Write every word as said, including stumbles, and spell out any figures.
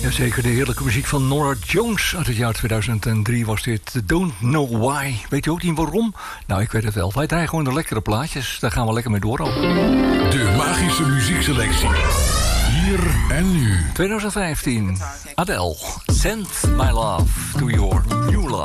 Jazeker, de heerlijke muziek van Norah Jones uit het jaar tweeduizend drie was dit. Don't Know Why. Weet u ook niet waarom? Nou, ik weet het wel. Wij draaien gewoon de lekkere plaatjes. Daar gaan we lekker mee door ook. De magische muziekselectie. Hier en nu. twintig vijftien. Adele. Send My Love to Your New Love.